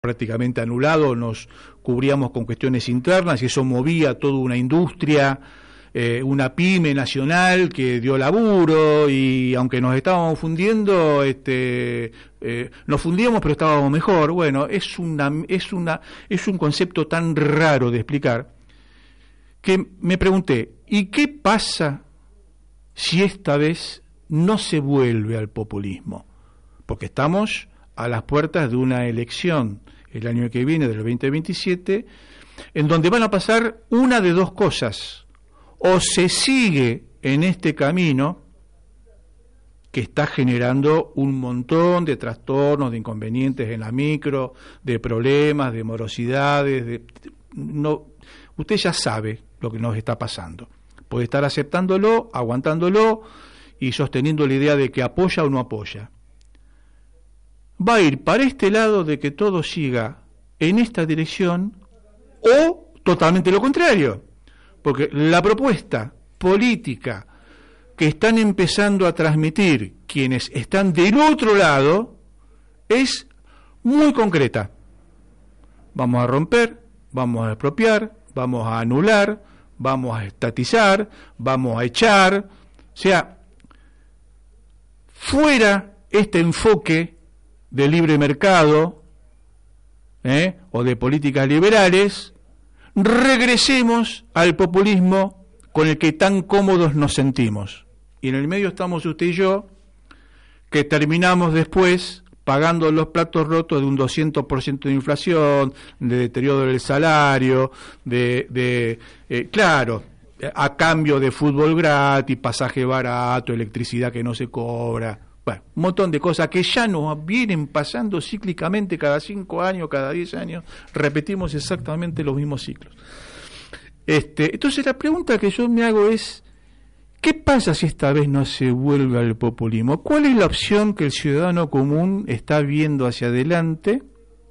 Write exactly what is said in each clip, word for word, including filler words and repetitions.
prácticamente anulado, nos cubríamos con cuestiones internas y eso movía toda una industria, eh, una pyme nacional que dio laburo, y aunque nos estábamos fundiendo, este, eh, nos fundíamos pero estábamos mejor. Bueno, es una, es una, es un concepto tan raro de explicar que me pregunté, ¿y qué pasa si esta vez no se vuelve al populismo? Porque estamos a las puertas de una elección el año que viene, del veinte veintisiete, en donde van a pasar una de dos cosas: o se sigue en este camino que está generando un montón de trastornos, de inconvenientes en la micro, de problemas, de morosidades, de, no, usted ya sabe lo que nos está pasando. Puede estar aceptándolo, aguantándolo y sosteniendo la idea de que apoya o no apoya. Va a ir para este lado de que todo siga en esta dirección, o totalmente lo contrario, porque la propuesta política que están empezando a transmitir quienes están del otro lado es muy concreta. Vamos a romper, vamos a expropiar, vamos a anular, vamos a estatizar, vamos a echar, o sea, fuera este enfoque de libre mercado, ¿eh? o de políticas liberales, regresemos al populismo con el que tan cómodos nos sentimos. Y en el medio estamos usted y yo, que terminamos después pagando los platos rotos de un doscientos por ciento de inflación, de deterioro del salario, de, de eh, claro, a cambio de fútbol gratis, pasaje barato, electricidad que no se cobra. Bueno, un montón de cosas que ya nos vienen pasando cíclicamente cada cinco años, cada diez años, repetimos exactamente los mismos ciclos. Este, entonces la pregunta que yo me hago es, ¿qué pasa si esta vez no se vuelve al populismo? ¿Cuál es la opción que el ciudadano común está viendo hacia adelante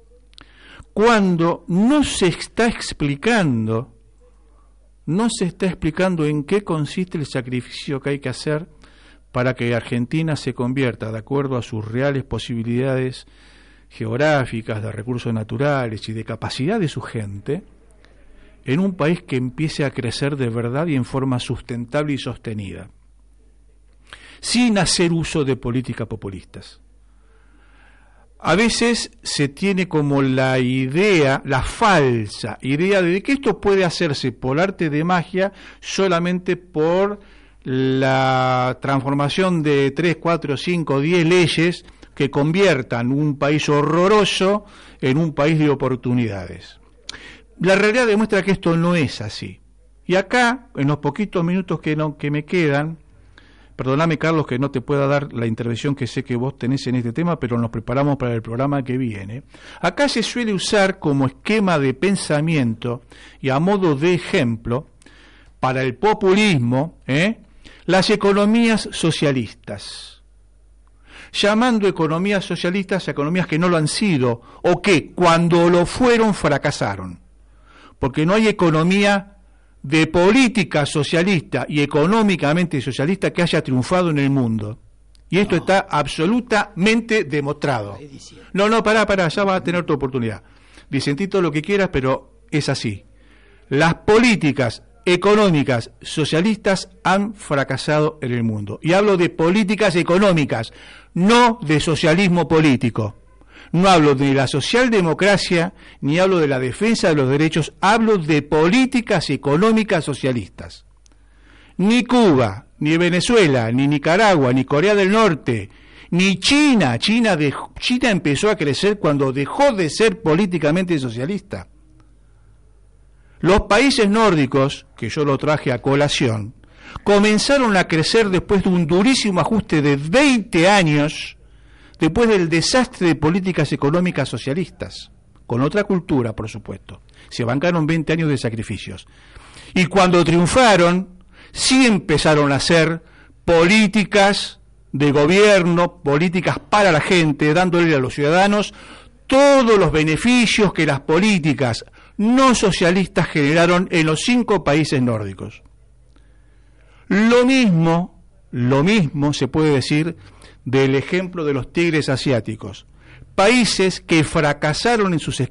cuando no se está explicando, no se está explicando en qué consiste el sacrificio que hay que hacer para que Argentina se convierta, de acuerdo a sus reales posibilidades geográficas, de recursos naturales y de capacidad de su gente, en un país que empiece a crecer de verdad y en forma sustentable y sostenida, sin hacer uso de políticas populistas? A veces se tiene como la idea, la falsa idea de que esto puede hacerse por arte de magia solamente por la transformación de tres, cuatro, cinco, diez leyes que conviertan un país horroroso en un país de oportunidades. La realidad demuestra que esto no es así. Y acá, en los poquitos minutos que, no, que me quedan, perdóname, Carlos, que no te pueda dar la intervención que sé que vos tenés en este tema, pero nos preparamos para el programa que viene. Acá se suele usar como esquema de pensamiento y a modo de ejemplo para el populismo, ¿eh? las economías socialistas, llamando economías socialistas a economías que no lo han sido, o que cuando lo fueron fracasaron, porque no hay economía de política socialista y económicamente socialista que haya triunfado en el mundo, y esto no. está absolutamente demostrado. No, no, pará, pará, ya vas a tener tu oportunidad. Disentí todo lo que quieras, pero es así. Las políticas económicas socialistas han fracasado en el mundo. Y hablo de políticas económicas, no de socialismo político. No hablo de la socialdemocracia, ni hablo de la defensa de los derechos, hablo de políticas económicas socialistas. Ni Cuba, ni Venezuela, ni Nicaragua, ni Corea del Norte, ni China. China, dejó, China empezó a crecer cuando dejó de ser políticamente socialista. Los países nórdicos, que yo lo traje a colación, comenzaron a crecer después de un durísimo ajuste de veinte años, después del desastre de políticas económicas socialistas, con otra cultura, por supuesto. Se bancaron veinte años de sacrificios. Y cuando triunfaron, sí empezaron a hacer políticas de gobierno, políticas para la gente, dándole a los ciudadanos todos los beneficios que las políticas no socialistas generaron en los cinco países nórdicos. Lo mismo, lo mismo se puede decir del ejemplo de los tigres asiáticos. países que fracasaron en sus